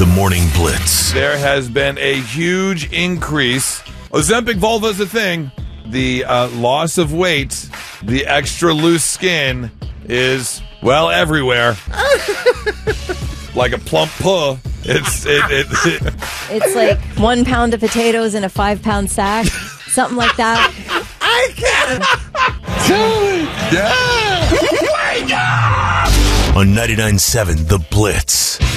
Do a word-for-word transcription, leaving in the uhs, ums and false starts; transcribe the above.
The Morning Blitz. There has been a huge increase. Ozempic vulva is a thing. The uh, loss of weight, the extra loose skin is, well, everywhere. Like a plump puh. It's it, it, it. It's like one pound of potatoes in a five pound sack, something like that. I can't. Tell me. Yeah. On ninety-nine point seven The Blitz.